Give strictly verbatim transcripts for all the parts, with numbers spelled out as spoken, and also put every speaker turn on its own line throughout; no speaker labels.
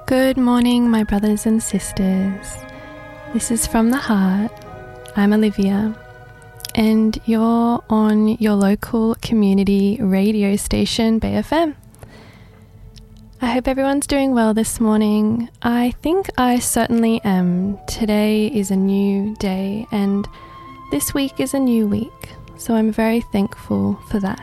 Good morning, my brothers and sisters. This is From the Heart. I'm Olivia, and you're on your local community radio station, Bay F M. I hope everyone's doing well this morning. I think I certainly am. Today is a new day, and this week is a new week, so I'm very thankful for that.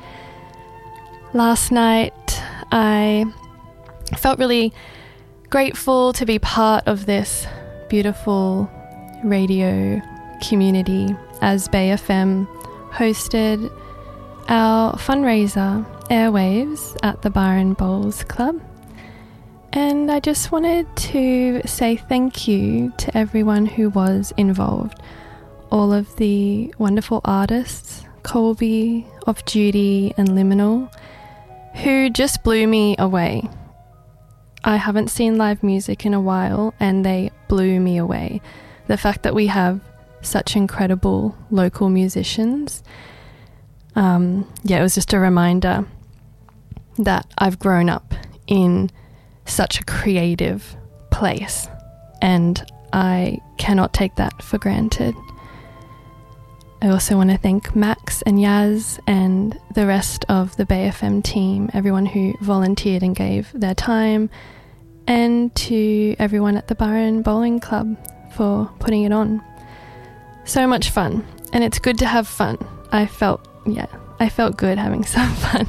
Last night, I felt really grateful to be part of this beautiful radio community as Bay F M hosted our fundraiser, Airwaves, at the Byron Bowls Club. And I just wanted to say thank you to everyone who was involved. All of the wonderful artists, Colby, Off Duty and Liminal, who just blew me away. I haven't seen live music in a while, and they blew me away. The fact that we have such incredible local musicians, um, yeah, it was just a reminder that I've grown up in such a creative place, and I cannot take that for granted. I also want to thank Max and Yaz and the rest of the Bay F M team, everyone who volunteered and gave their time, and to everyone at the Byron Bowling Club for putting it on. So much fun, and it's good to have fun. I felt, yeah, I felt good having some fun.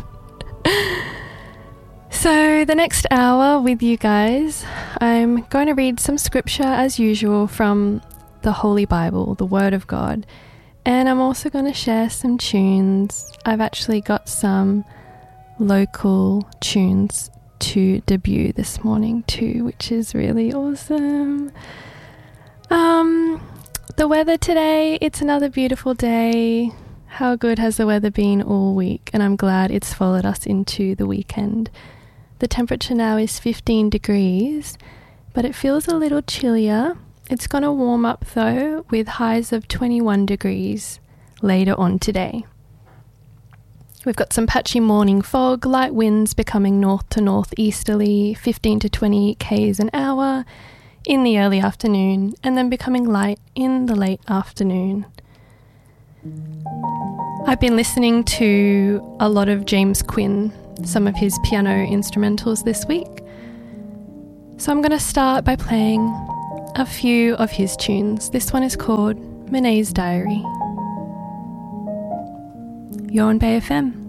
So the next hour with you guys, I'm going to read some scripture as usual from the Holy Bible, the Word of God. And I'm also going to share some tunes. I've actually got some local tunes to debut this morning too, which is really awesome. Um, the weather today, it's another beautiful day. How good has the weather been all week? And I'm glad it's followed us into the weekend. The temperature now is fifteen degrees, but it feels a little chillier. It's going to warm up though, with highs of twenty-one degrees later on today. We've got some patchy morning fog, light winds becoming north to northeasterly, fifteen to twenty k's an hour in the early afternoon, and then becoming light in the late afternoon. I've been listening to a lot of James Quinn, some of his piano instrumentals this week. So I'm going to start by playing a few of his tunes. This one is called Monet's Diary. You're on Bay F M.